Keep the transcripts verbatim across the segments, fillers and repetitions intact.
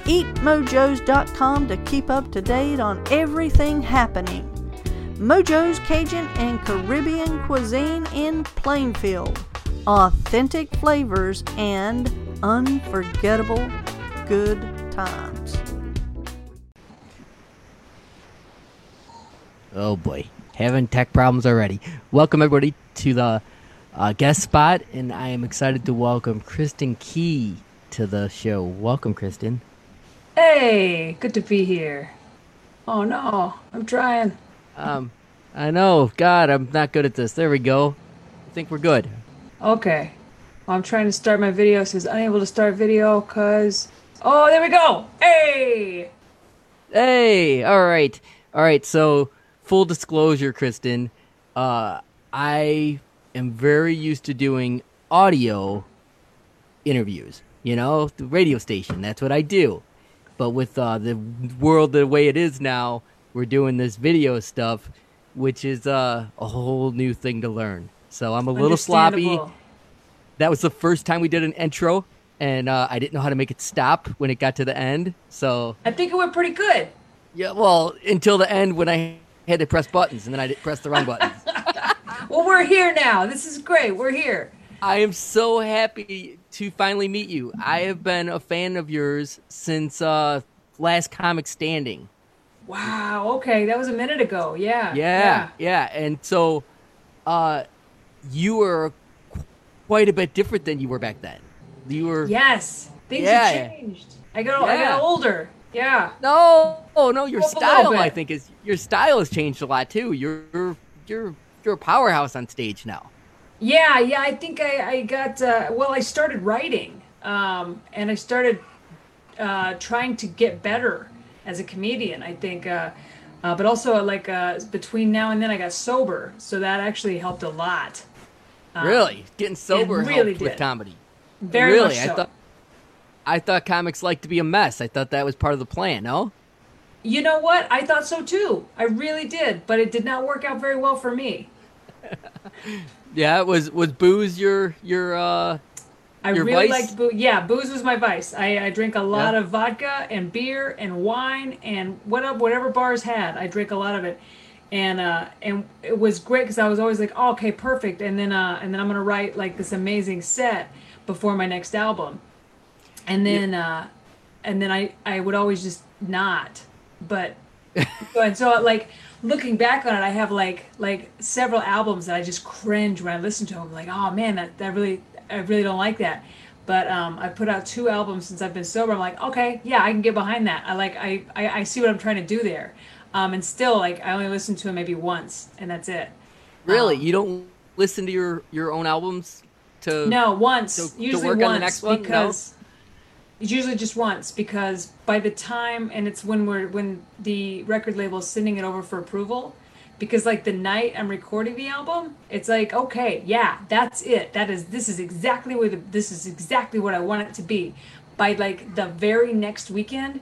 eat mojos dot com to keep up to date on everything happening. Mojo's Cajun and Caribbean cuisine in Plainfield. Authentic flavors and unforgettable good times. Oh boy, having tech problems already. Welcome everybody to the uh, guest spot, and I am excited to welcome Kristen Key to the show. Welcome, Kristen. Hey, good to be here. Oh no, I'm trying. Um, I know. God, I'm not good at this. There we go. I think we're good. Okay. Well, I'm trying to start my video. It says unable to start video because... Oh, there we go. Hey! Hey! All right. All right, so full disclosure, Kristen. Uh, I am very used to doing audio interviews. You know, the radio station. That's what I do. But with uh, the world the way it is now, we're doing this video stuff, which is uh, a whole new thing to learn. So I'm a little sloppy. That was the first time we did an intro, and uh, I didn't know how to make it stop when it got to the end. So I think it went pretty good. Yeah, well, until the end when I had to press buttons, and then I did press the wrong buttons. Well, we're here now. This is great. We're here. I am so happy to finally meet you. I have been a fan of yours since uh, Last Comic Standing. Wow, okay. That was a minute ago. Yeah. Yeah, yeah. yeah. And so uh, you were quite a bit different than you were back then. You were... Yes. Things yeah. have changed. I got, yeah. I got older. Yeah. No, oh, no, your Up style, I think, is... Your style has changed a lot, too. You're, you're, you're a powerhouse on stage now. Yeah, yeah, I think I, I got, uh, well, I started writing, um, and I started uh, trying to get better as a comedian, I think, uh, uh, but also, like, uh, between now and then I got sober, so that actually helped a lot. Um, really? Getting sober it really helped with did. comedy? Very really? much so. I thought, I thought comics like to be a mess. I thought that was part of the plan, no? You know what? I thought so, too. I really did, but it did not work out very well for me. Yeah, was was booze your your uh I your really vice? liked booze. Yeah, booze was my vice. I, I drink a lot Yeah. of vodka and beer and wine and what whatever bars had. I drink a lot of it, and uh, and it was great because I was always like, oh, okay, perfect. And then uh, and then I'm gonna write like this amazing set before my next album, and then uh, and then I I would always just not, but and so like. Looking back on it, I have like like several albums that I just cringe when I listen to them. Like, oh man, that, that really I really don't like that. But um, I put out two albums since I've been sober. I'm like, okay, yeah, I can get behind that. I like I, I, I see what I'm trying to do there. Um, and still, like, I only listen to them maybe once, and that's it. Really? Um, You don't listen to your, your own albums to no, once. to, to usually work once on the next one? because it's usually just once because by the time and it's when we're when the record label is sending it over for approval, because like the night I'm recording the album, it's like, okay, yeah, that's it. That is this is exactly where the this is exactly what I want it to be. By like the very next weekend,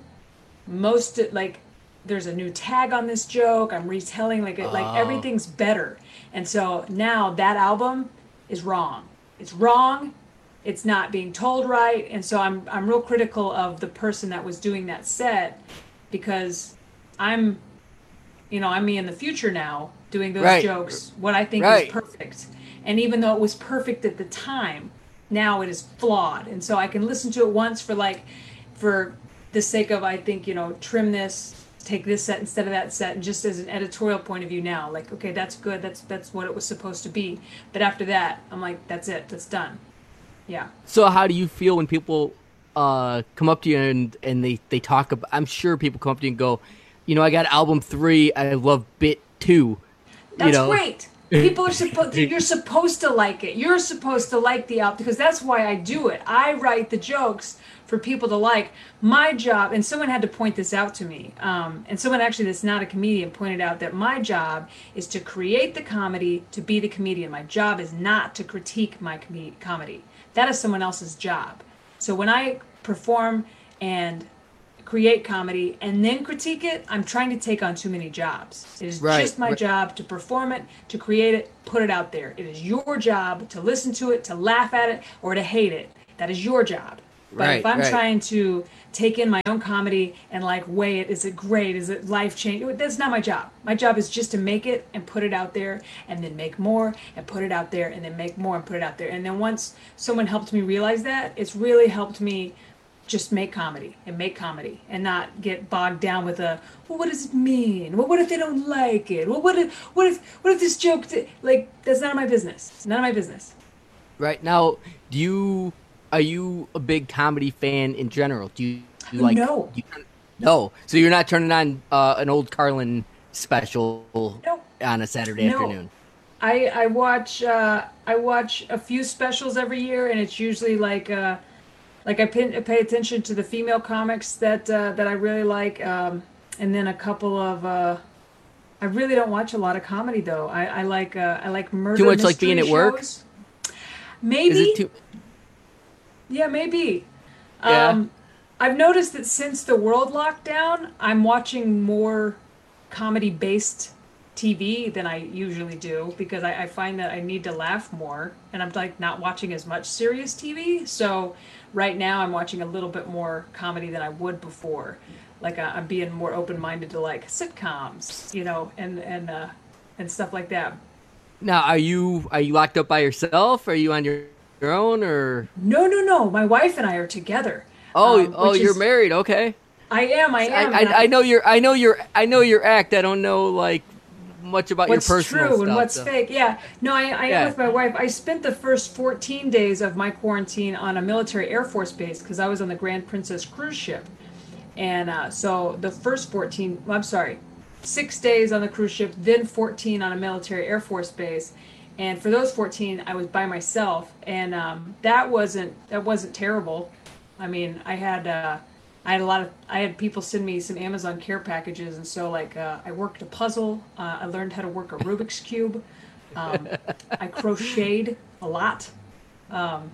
most like there's a new tag on this joke. I'm retelling like it, like Oh. everything's better. And so now that album is wrong. It's wrong. It's not being told right, and so I'm I'm real critical of the person that was doing that set because I'm, you know, I'm me in the future now doing those Right. jokes. What I think Right. is perfect, and even though it was perfect at the time, now it is flawed, and so I can listen to it once for like, for the sake of I think you know trim this, take this set instead of that set, and just as an editorial point of view now, like okay, that's good, that's that's what it was supposed to be, but after that, I'm like that's it, that's done. Yeah. So how do you feel when people uh, come up to you and, and they, they talk about, I'm sure people come up to you and go, you know, I got album three, I love bit two. That's you know? great. People are supposed. You're supposed to like it. You're supposed to like the album because that's why I do it. I write the jokes for people to like. My job, and someone had to point this out to me, um, and someone actually that's not a comedian pointed out that my job is to create the comedy, to be the comedian. My job is not to critique my com- comedy. That is someone else's job. So when I perform and create comedy and then critique it, I'm trying to take on too many jobs. It is Right, just my right. job to perform it, to create it, put it out there. It is your job to listen to it, to laugh at it, or to hate it. That is your job. But Right, if I'm right. trying to take in my own comedy and like weigh it. Is it great? Is it life changing? That's not my job. My job is just to make it and put it out there, and then make more and put it out there, and then make more and put it out there. And then once someone helped me realize that, it's really helped me just make comedy and make comedy and not get bogged down with a, well, what does it mean? Well, what if they don't like it? Well, what if, what if, what if this joke, th-? like, that's none of my business. It's none of my business. Right now, do you, are you a big comedy fan in general? Do you, do you like, no, you, no. So you're not turning on uh, an old Carlin special no. on a Saturday no. afternoon? I, I watch, uh, I watch a few specials every year, and it's usually like, uh, Like I pay, pay attention to the female comics that uh, that I really like, um, and then a couple of. Uh, I really don't watch a lot of comedy though. I, I like uh, I like murder. Too much mystery like being at work. shows. Maybe. Is it too- Yeah, maybe. Yeah. Um, I've noticed that since the world lockdown, I'm watching more comedy-based T V than I usually do because I, I find that I need to laugh more, and I'm like not watching as much serious T V. So right now I'm watching a little bit more comedy than I would before. Like uh, I'm being more open-minded to like sitcoms, you know, and and uh, and stuff like that. Now, are you are you locked up by yourself? Are you on your, your own or? No, no, no. My wife and I are together. Oh, um, oh, which you're is- married. Okay. I am. I am. I, and I, I know your I know your I know your act. I don't know like much about what's your personal true stuff. and what's so. fake. Yeah. No, I, I Yeah. am with my wife. I spent the first fourteen days of my quarantine on a military Air Force base because I was on the Grand Princess cruise ship. And uh, so the first fourteen, I'm sorry, six days on the cruise ship, then fourteen on a military Air Force base. And for those fourteen, I was by myself. And um, that wasn't that wasn't terrible. I mean, I had... Uh, I had a lot of, I had people send me some Amazon care packages, and so like uh, I worked a puzzle, uh, I learned how to work a Rubik's Cube, um, I crocheted a lot. Um,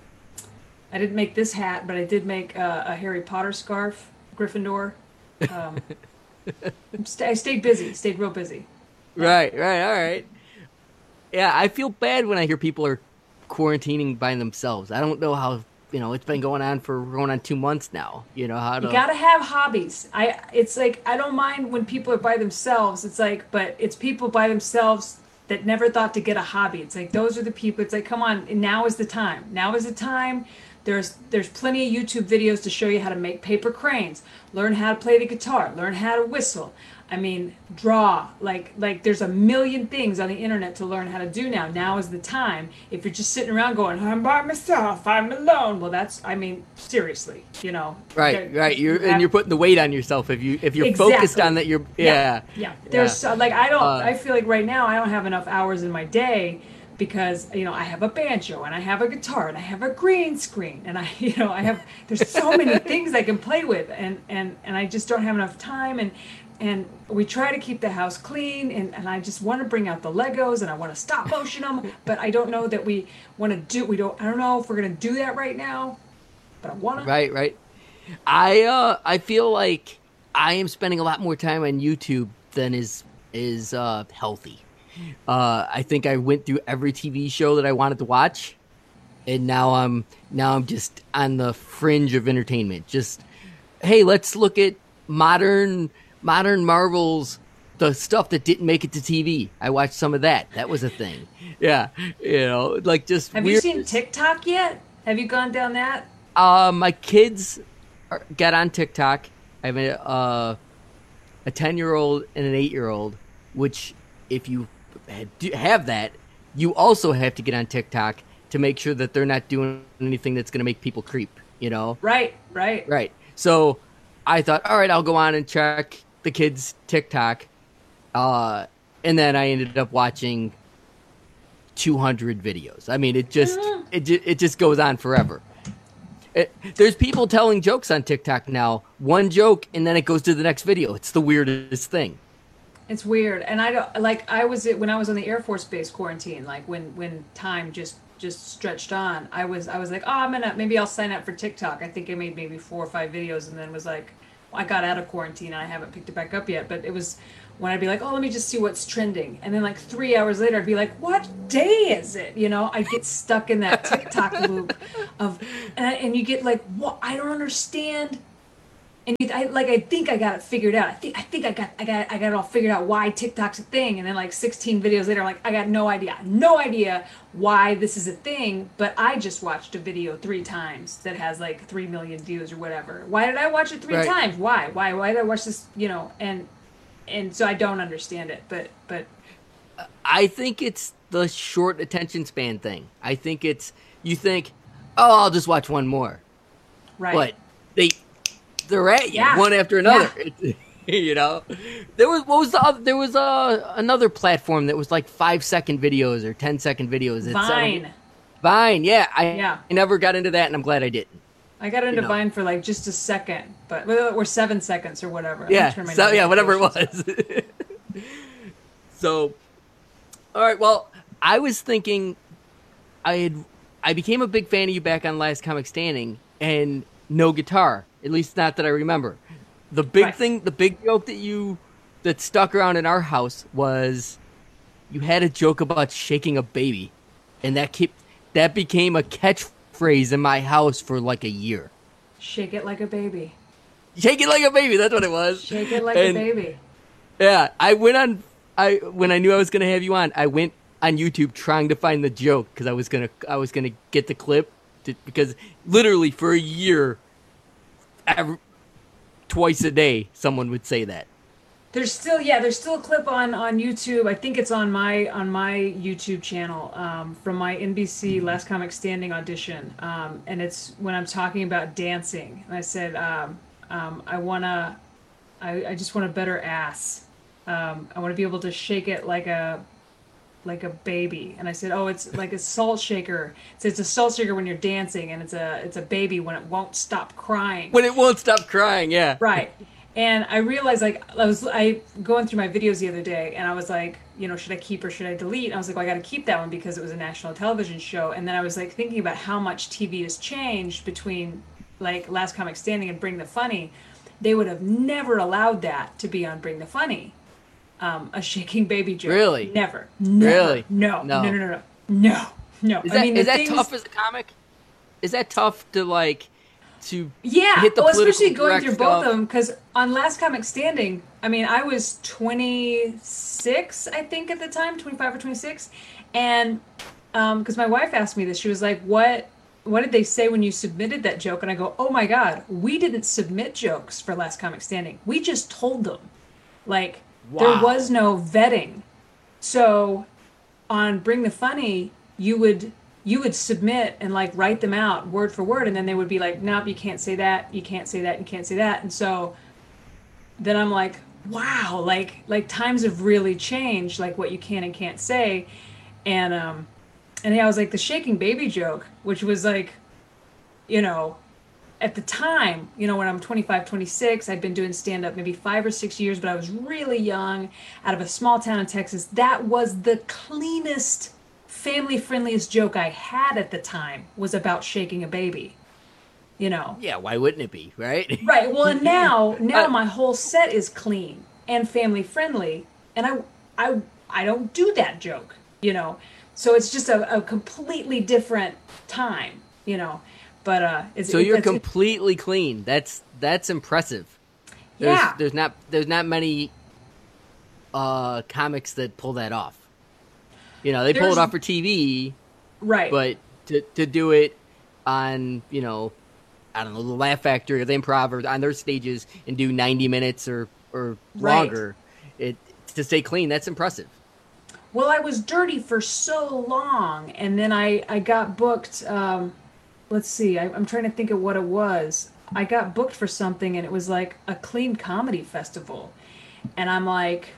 I didn't make this hat, but I did make uh, a Harry Potter scarf, Gryffindor. Um, st- I stayed busy, stayed real busy. Right, right, all right. Yeah, I feel bad when I hear people are quarantining by themselves. I don't know how. You know, it's been going on for going on two months now. You know how to. You gotta have hobbies. I. It's like I don't mind when people are by themselves. It's like, but it's people by themselves that never thought to get a hobby. It's like those are the people. It's like, come on, now is the time. Now is the time. There's there's plenty of YouTube videos to show you how to make paper cranes, learn how to play the guitar, learn how to whistle. I mean, draw. Like like there's a million things on the internet to learn how to do now. Now is the time. If you're just sitting around going, I'm by myself, I'm alone. Well, that's, I mean, seriously, you know. Right, you right. You're you and have- you're putting the weight on yourself if you if you're Exactly. focused on that. You're yeah. Yeah. There's uh, like I don't. Uh, I feel like right now I don't have enough hours in my day because you know I have a banjo and I have a guitar and I have a green screen and I you know I have there's so many things I can play with and and and I just don't have enough time and. And we try to keep the house clean, and, and I just want to bring out the Legos, and I want to stop motion them, but I don't know that we want to do. We don't. I don't know if we're gonna do that right now, but I want to. Right, right. I uh I feel like I am spending a lot more time on YouTube than is is uh healthy. Uh, I think I went through every T V show that I wanted to watch, and now I'm now I'm just on the fringe of entertainment. Just hey, let's look at modern. Modern Marvels, the stuff that didn't make it to T V. I watched some of that. That was a thing. Yeah, you know, like just. Have weird... you seen TikTok yet? Have you gone down that? Uh, my kids are, got on TikTok. I have a uh, a ten year old and an eight year old. Which, if you have that, you also have to get on TikTok to make sure that they're not doing anything that's going to make people creep. You know. Right. Right. Right. So, I thought, all right, I'll go on and check the kids' TikTok, uh, and then I ended up watching two hundred videos. I mean, it just it ju- it just goes on forever. It, there's people telling jokes on TikTok now. One joke, and then it goes to the next video. It's the weirdest thing. It's weird, and I don't like. I was when I was on the Air Force Base quarantine, like when when time just just stretched on. I was I was like, oh, I'm gonna maybe I'll sign up for TikTok. I think I made maybe four or five videos, and then was like. I got out of quarantine and I haven't picked it back up yet, but it was when I'd be like, oh, let me just see what's trending. And then like three hours later, I'd be like, what day is it? You know, I get stuck in that TikTok loop of, and, I, and you get like, what? I don't understand and you, I like I think I got it figured out. I think I think I got I got I got it all figured out why TikTok's a thing. And then like sixteen videos later, I'm like I got no idea, no idea why this is a thing. But I just watched a video three times that has like three million views or whatever. Why did I watch it three Right. times? Why? Why? Why did I watch this? You know, and and so I don't understand it. But but I think it's the short attention span thing. I think it's you think, oh, I'll just watch one more, right. but they they're at you Yeah. one after another. You know, there was what was the other, there was a another platform that was like five second videos or ten second videos. It's, Vine. um, Vine, yeah. I, Yeah. I never got into that, and I'm glad I didn't. I got into know. Vine for like just a second, but or seven seconds or whatever. I'm Yeah, gonna turn my so yeah, whatever it notifications was. So, all right. Well, I was thinking, I had I became a big fan of you back on Last Comic Standing, and no guitar. At least not that I remember. The big Right. thing, the big joke that you that stuck around in our house was you had a joke about shaking a baby, and that kept that became a catchphrase in my house for like a year. Shake it like a baby. Shake it like a baby. That's what it was. Shake it like And- a baby. Yeah, I went on. I when I knew I was gonna have you on, I went on YouTube trying to find the joke because I was gonna I was gonna get the clip to, because literally for a year, every, twice a day, someone would say that. There's still yeah, there's still a clip on on YouTube. I think it's on my on my YouTube channel um, from my N B C Last Comic Standing audition, um, and it's when I'm talking about dancing. And I said, um, um, I wanna, I, I just want a better ass. Um, I want to be able to shake it like a like a baby. And I said, oh, it's like a salt shaker. It's, it's a salt shaker when you're dancing, and it's a it's a baby when it won't stop crying. When it won't stop crying, yeah. Right. And I realized, like, I was I going through my videos the other day, and I was like, you know, should I keep or should I delete? And I was like, well, I got to keep that one because it was a national television show. And then I was like thinking about how much T V has changed between like Last Comic Standing and Bring the Funny. They would have never allowed that to be on Bring the Funny, um, a shaking baby joke. Really? Never. Never. Really? No. No. No. No. No. No. No. No. Is I that mean, the is that things- tough as a comic? Is that tough to like to Yeah, hit the well, political especially going correct through both stuff? of them, because on Last Comic Standing, I mean, I was twenty-six, I think, at the time, twenty-five or twenty-six, and because my wife asked me this, she was like, "What? What did they say when you submitted that joke?" And I go, "Oh my God, we didn't submit jokes for Last Comic Standing. We just told them, like, there Wow. was no vetting." So on Bring the Funny, you would you would submit and like write them out word for word, and then they would be like, nope, you can't say that, you can't say that, you can't say that. And so then I'm like, wow, like like times have really changed, like what you can and can't say. And um and yeah, I was like the shaking baby joke, which was like, you know, at the time, you know, when I'm twenty-five, twenty-six, I'd been doing stand-up maybe five or six years, but I was really young, out of a small town in Texas. That was the cleanest, family-friendliest joke I had at the time, was about shaking a baby, you know. Yeah, why wouldn't it be, right? Right, well, and now, now Uh, my whole set is clean and family-friendly, and I, I, I don't do that joke, you know. So it's just a, a completely different time, you know. But uh, it's, So it, you're it's- completely clean. That's that's impressive. There's, Yeah. There's not there's not many uh, comics that pull that off. You know, they pull There's- it off for T V, right. but to to do it on, you know, I don't know, the Laugh Factory or the Improv or on their stages and do ninety minutes or or Right. longer, it to stay clean, that's impressive. Well, I was dirty for so long, and then I, I got booked. Um, let's see, I, I'm trying to think of what it was. I got booked for something, and it was like a clean comedy festival. And I'm like,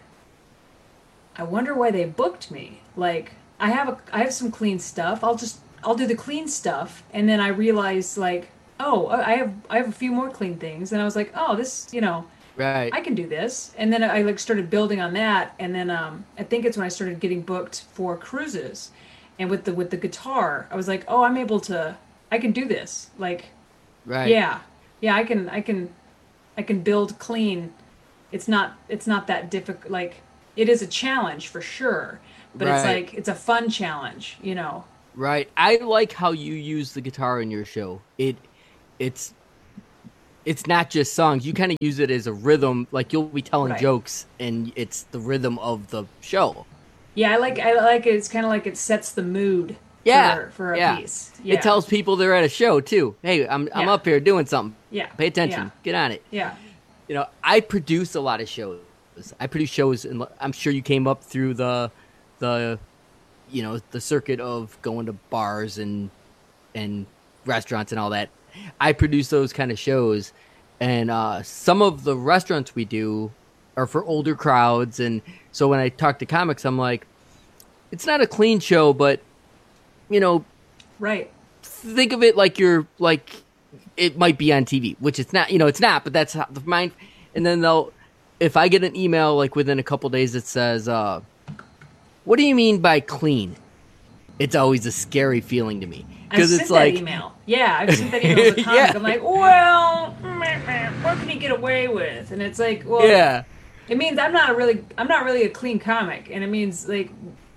I wonder why they booked me. Like, I have a, I have some clean stuff. I'll just, I'll do the clean stuff. And then I realized, like, oh, I have, I have a few more clean things. And I was like, oh, this, you know, Right. I can do this. And then I like started building on that. And then um, I think it's when I started getting booked for cruises, and with the with the guitar, I was like, oh, I'm able to, I can do this. Like, right. yeah, yeah, I can, I can, I can build clean. It's not, it's not that difficult. Like, it is a challenge for sure, but it's Right. like it's a fun challenge, you know. Right. I like how you use the guitar in your show. It it's it's not just songs. You kind of use it as a rhythm. Like you'll be telling Right. jokes, and it's the rhythm of the show. Yeah, I like I like it. It's kind of like it sets the mood. Yeah, For, for a yeah. piece. Yeah. It tells people they're at a show too. Hey, I'm I'm Yeah. up here doing something. Yeah. Pay attention. Yeah. Get on it. Yeah. You know, I produce a lot of shows. I produce shows, and I'm sure you came up through the, the, you know, the circuit of going to bars and and restaurants and all that. I produce those kind of shows, and uh, some of the restaurants we do are for older crowds. And so when I talk to comics, I'm like, it's not a clean show, but you know, Right. think of it like you're like it might be on T V, which it's not. You know, it's not. But that's how the mind. And then they'll, if I get an email like within a couple days that says, uh, "What do you mean by clean?" It's always a scary feeling to me I've because sent it's like, that email. Yeah, I've sent that email to comic. Yeah. I'm like, well, meh, meh, what can he get away with? And it's like, well, yeah, it means I'm not a really, I'm not really a clean comic, and it means like,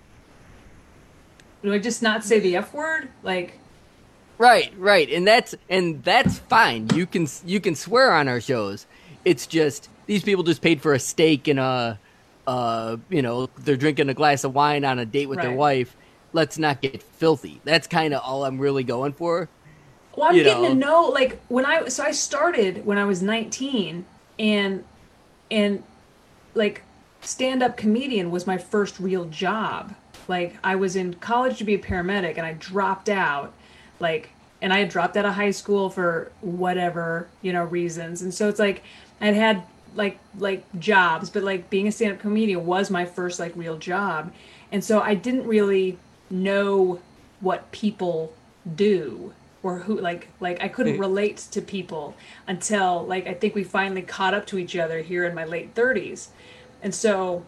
do I just not say the F word? Like, right, right, and that's and that's fine. You can you can swear on our shows. It's just these people just paid for a steak and a, uh, you know, they're drinking a glass of wine on a date with their Right. wife. Let's not get filthy. That's kind of all I'm really going for. well, I'm You getting know. to know like when I so I started when I was nineteen, and and like stand-up comedian was my first real job. Like I was in college to be a paramedic, and I dropped out, like, and I had dropped out of high school for whatever, you know, reasons. And so it's like I'd had like like jobs, but like being a stand-up comedian was my first like real job. And so I didn't really know what people do or who like like I couldn't relate to people until like I think we finally caught up to each other here in my late thirties. And so,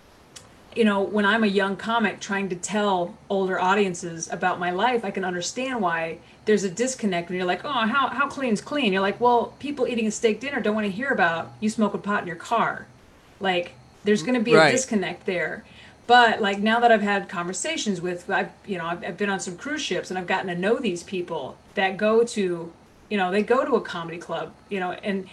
you know, when I'm a young comic trying to tell older audiences about my life, I can understand why there's a disconnect when you're like, oh, how, how clean's clean? You're like, well, people eating a steak dinner don't want to hear about you smoking pot in your car. Like, there's going to be Right. a disconnect there. But like now that I've had conversations with, I've, you know, I've, I've been on some cruise ships and I've gotten to know these people that go to, you know, they go to a comedy club, you know, and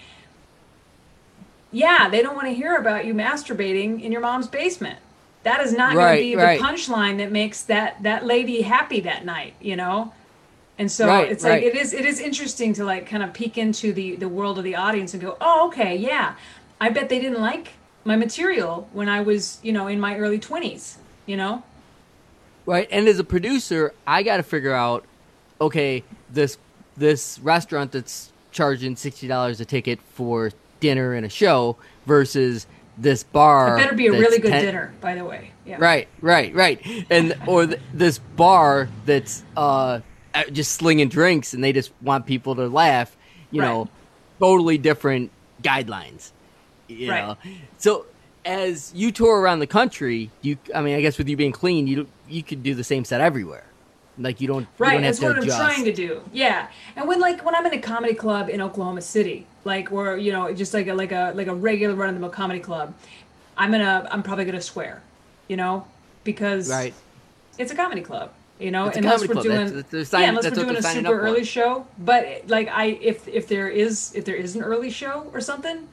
yeah, they don't want to hear about you masturbating in your mom's basement. That is not Right, going to be right. the punchline that makes that that lady happy that night, you know. And so Right, it's like right. it is it is interesting to like kind of peek into the the world of the audience and go, oh, okay, yeah, I bet they didn't like my material when I was, you know, in my early twenties, you know. Right, and as a producer, I got to figure out, okay, this this restaurant that's charging sixty dollars a ticket for dinner and a show versus this bar. It better be a that's really good ten dinner, by the way. Yeah. Right, right, right, and or th- this bar that's uh just slinging drinks and they just want people to laugh. You Right. know, totally different guidelines. You Right. know, so as you tour around the country, you I mean, I guess with you being clean, you you could do the same set everywhere. Like you don't you Right, don't have that's to what adjust. I'm trying to do. Yeah, and when like when I'm in a comedy club in Oklahoma City, like or you know just like a like a like a regular run of the mill comedy club, I'm gonna I'm probably gonna swear, you know, because Right. it's a comedy club, you know, It's a unless comedy we're club. doing That's- that's- they're sign- yeah, unless that's we're what doing a they're signing super up for. early show. But like I if if there is if there is an early show or something,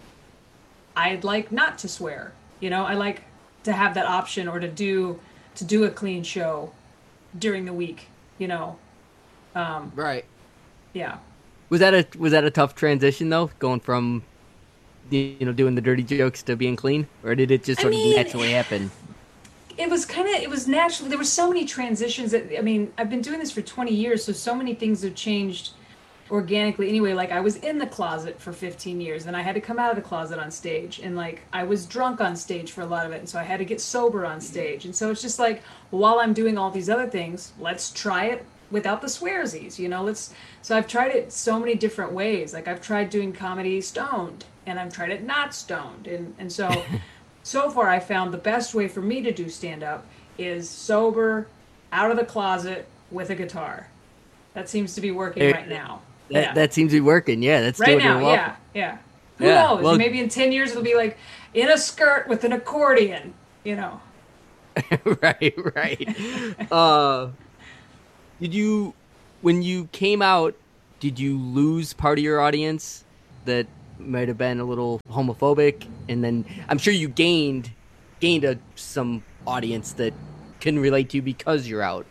I'd like not to swear, you know, I like to have that option or to do to do a clean show during the week, you know. Um, Right. yeah. Was that a was that a tough transition though, going from you know doing the dirty jokes to being clean, or did it just I sort mean- of naturally happen? It was kind of, it was naturally, there were so many transitions that, I mean, I've been doing this for twenty years, so so many things have changed organically. Anyway, like I was in the closet for fifteen years, then I had to come out of the closet on stage, and like I was drunk on stage for a lot of it, and so I had to get sober on stage. And so it's just like, while I'm doing all these other things, let's try it without the swearsies, you know, let's, so I've tried it so many different ways. Like I've tried doing comedy stoned, and I've tried it not stoned. And, and so, so far I found the best way for me to do stand-up is sober, out of the closet, with a guitar. That seems to be working Eh, right now. That yeah. that seems to be working. Yeah, that's right doing now, real well. yeah, yeah. Who Yeah, knows? well- Maybe in ten years it'll be like in a skirt with an accordion, you know. right, right. uh, did you, when you came out, did you lose part of your audience that might have been a little homophobic, and then I'm sure you gained gained a, some audience that can relate to you because you're out.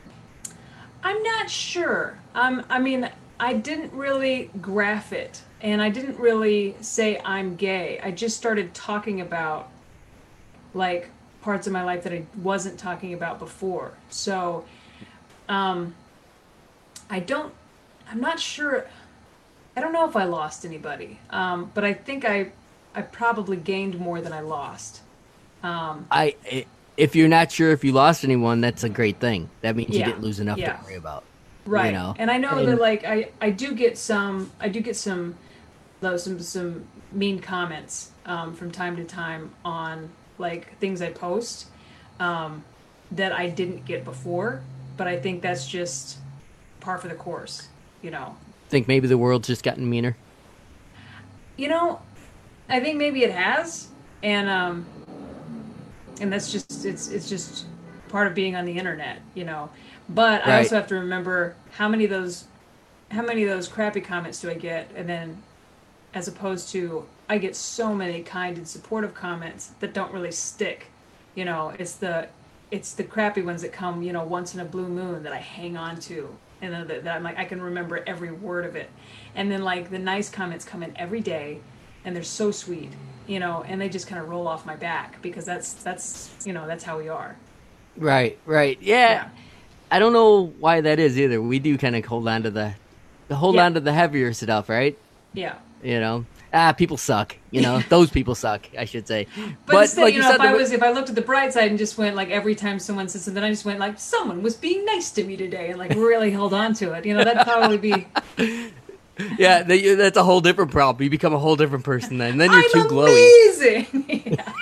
I'm not sure. Um, I mean, I didn't really graph it, and I didn't really say I'm gay. I just started talking about, like, parts of my life that I wasn't talking about before. So, um, I don't, I'm not sure, I don't know if I lost anybody, um, but I think I, I probably gained more than I lost. Um, I, if you're not sure if you lost anyone, that's a great thing. That means Yeah, you didn't lose enough yeah. to worry about. Right. You know? And I know And- that, like, I, I do get some, I do get some, though, some, some mean comments, um, from time to time on, like, things I post, um, that I didn't get before, but I think that's just par for the course, you know. Think maybe the world's just gotten meaner. You know, I think maybe it has, and, um, and that's just, it's, it's just part of being on the internet, you know. But I Right. also have to remember how many of those, how many of those crappy comments do I get, and then, as opposed to, I get so many kind and supportive comments that don't really stick. You know, it's the, it's the crappy ones that come, you know, once in a blue moon that I hang on to, and then that, that I'm like, I can remember every word of it. And then, like, the nice comments come in every day, and they're so sweet, you know, and they just kind of roll off my back because that's that's you know that's how we are. Right, right. Yeah. Yeah. I don't know why that is either. We do kind of hold on to the, hold Yeah. on to the heavier stuff, right? Yeah. You know, ah, people suck. You know, those people suck, I should say. But, instead, you know, if the I wi- was, if I looked at the bright side and just went, like, every time someone said something, I just went, like, someone was being nice to me today, and, like, really held on to it. You know, that'd probably be. yeah, that- that's a whole different problem. You become a whole different person then. Then you're I'm too glowy. amazing. Yeah.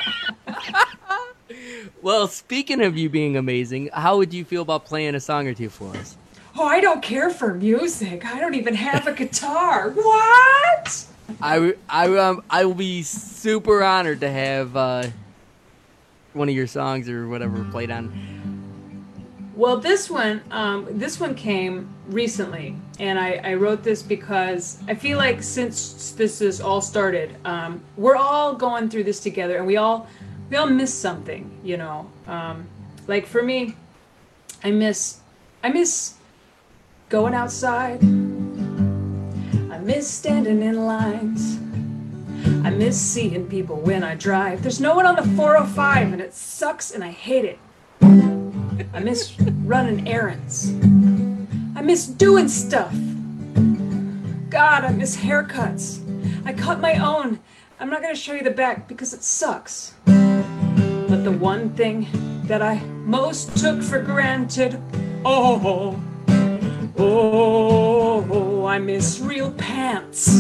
Well, speaking of you being amazing, how would you feel about playing a song or two for us? Oh, I don't care for music. I don't even have a guitar. What? I, w- I, um, I will be super honored to have uh, one of your songs or whatever played on. Well, this one, um, this one came recently, and I, I wrote this because I feel like since this has all started, um, we're all going through this together, and we all we all miss something, you know. Um, like for me, I miss I miss going outside. I miss standing in lines. I miss seeing people when I drive. There's no one on the four oh five, and it sucks, and I hate it. I miss running errands. I miss doing stuff. God, I miss haircuts. I cut my own. I'm not going to show you the back because it sucks. But the one thing that I most took for granted, oh, oh, I miss real pants.